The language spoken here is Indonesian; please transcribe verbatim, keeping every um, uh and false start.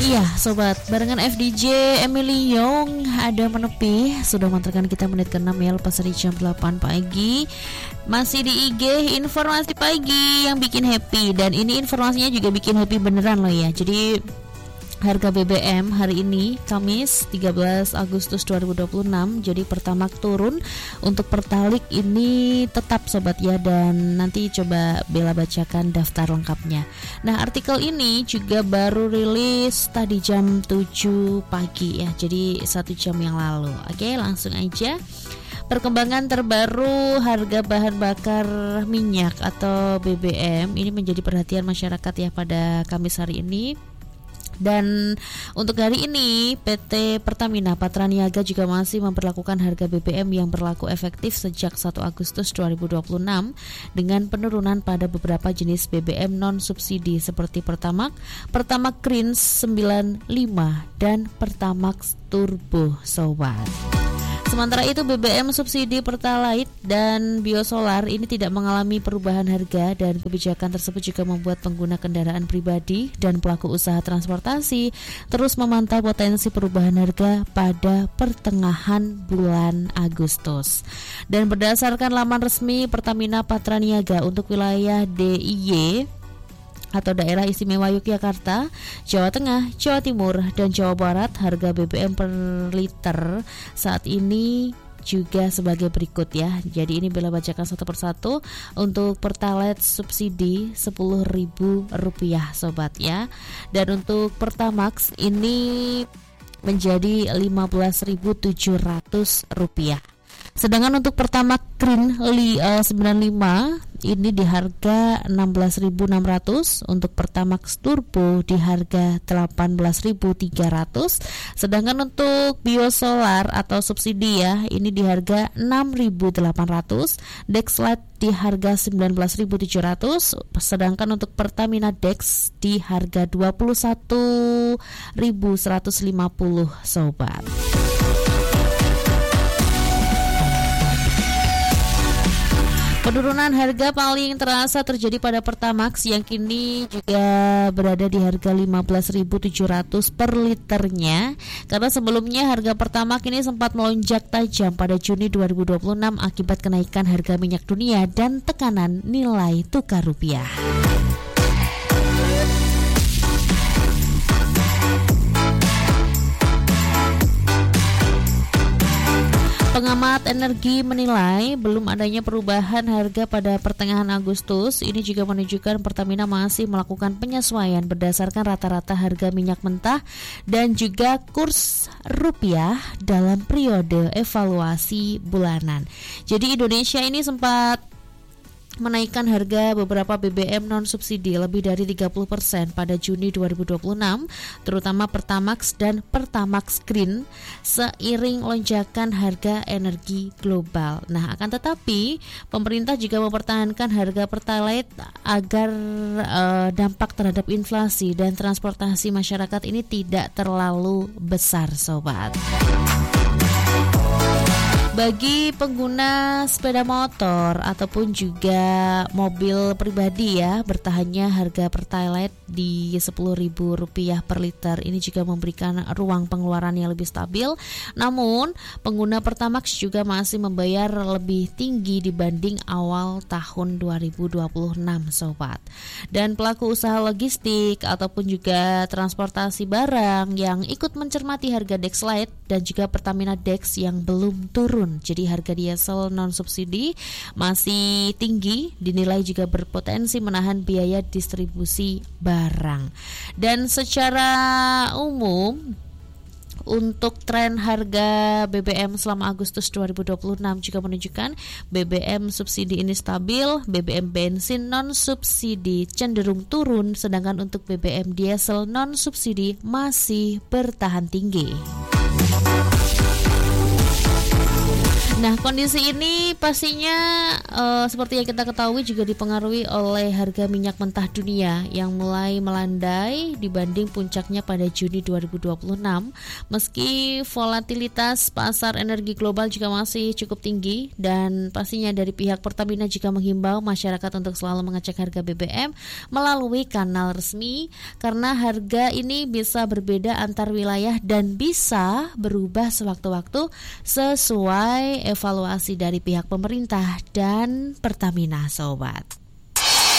Iya sobat, barengan F D J Emily Young ada menepi. Sudah mengantarkan kita menit ke enam ya, lepas dari jam delapan pagi. Masih di I G informasi pagi yang bikin happy. Dan ini informasinya juga bikin happy beneran loh ya. Jadi harga B B M hari ini Kamis tiga belas Agustus dua ribu dua puluh enam. Jadi Pertamax turun. Untuk Pertalite ini tetap sobat ya. Dan nanti coba Bella bacakan daftar lengkapnya. Nah artikel ini juga baru rilis tadi jam tujuh pagi ya. Jadi satu jam yang lalu. Oke langsung aja. Perkembangan terbaru harga bahan bakar minyak atau B B M ini menjadi perhatian masyarakat ya pada Kamis hari ini. Dan untuk hari ini P T Pertamina Patraniaga juga masih memperlakukan harga B B M yang berlaku efektif sejak satu Agustus dua ribu dua puluh enam dengan penurunan pada beberapa jenis B B M non subsidi seperti Pertamax, Pertamax Green sembilan puluh lima dan Pertamax Turbo sobat. Sementara itu B B M subsidi Pertalite dan Biosolar ini tidak mengalami perubahan harga dan kebijakan tersebut juga membuat pengguna kendaraan pribadi dan pelaku usaha transportasi terus memantau potensi perubahan harga pada pertengahan bulan Agustus. Dan berdasarkan laman resmi Pertamina Patraniaga untuk wilayah D I Y atau Daerah Istimewa Yogyakarta, Jawa Tengah, Jawa Timur, dan Jawa Barat, harga B B M per liter saat ini juga sebagai berikut ya. Jadi ini Bella bacakan satu persatu. Untuk Pertalite subsidi sepuluh ribu rupiah sobat ya. Dan untuk Pertamax ini menjadi lima belas ribu tujuh ratus rupiah. Sedangkan untuk Pertamax Green sembilan puluh lima ini di harga enam belas ribu enam ratus, untuk Pertamax Turbo di harga delapan belas ribu tiga ratus. Sedangkan untuk Biosolar atau subsidi ya, ini di harga enam ribu delapan ratus, Dexlite di harga sembilan belas ribu tujuh ratus, sedangkan untuk Pertamina Dex di harga dua puluh satu ribu seratus lima puluh sobat. Penurunan harga paling terasa terjadi pada Pertamax yang kini juga berada di harga lima belas ribu tujuh ratus per liternya. Karena sebelumnya harga Pertamax ini sempat melonjak tajam pada Juni dua ribu dua puluh enam akibat kenaikan harga minyak dunia dan tekanan nilai tukar rupiah. Pengamat energi menilai belum adanya perubahan harga pada pertengahan Agustus. Ini juga menunjukkan Pertamina masih melakukan penyesuaian berdasarkan rata-rata harga minyak mentah dan juga kurs rupiah dalam periode evaluasi bulanan. Jadi Indonesia ini sempat menaikkan harga beberapa B B M non subsidi lebih dari tiga puluh persen pada Juni dua ribu dua puluh enam, terutama Pertamax dan Pertamax Green seiring lonjakan harga energi global. Nah, akan tetapi pemerintah juga mempertahankan harga Pertalite agar uh, dampak terhadap inflasi dan transportasi masyarakat ini tidak terlalu besar sobat. Bagi pengguna sepeda motor ataupun juga mobil pribadi ya, bertahannya harga Pertalite di sepuluh ribu rupiah per liter ini juga memberikan ruang pengeluaran yang lebih stabil. Namun pengguna Pertamax juga masih membayar lebih tinggi dibanding awal tahun dua ribu dua puluh enam sobat. Dan pelaku usaha logistik ataupun juga transportasi barang yang ikut mencermati harga Dexlite dan juga Pertamina Dex yang belum turun. Jadi harga diesel non subsidi masih tinggi, dinilai juga berpotensi menahan biaya distribusi barang. Dan secara umum untuk tren harga B B M selama Agustus dua ribu dua puluh enam juga menunjukkan B B M subsidi ini stabil, B B M bensin non subsidi cenderung turun, sedangkan untuk B B M diesel non subsidi masih bertahan tinggi. Nah, kondisi ini pastinya uh, seperti yang kita ketahui juga dipengaruhi oleh harga minyak mentah dunia yang mulai melandai dibanding puncaknya pada Juni dua ribu dua puluh enam. Meski volatilitas pasar energi global juga masih cukup tinggi, dan pastinya dari pihak Pertamina juga menghimbau masyarakat untuk selalu mengecek harga B B M melalui kanal resmi karena harga ini bisa berbeda antar wilayah dan bisa berubah sewaktu-waktu sesuai evaluasi dari pihak pemerintah dan Pertamina, sobat.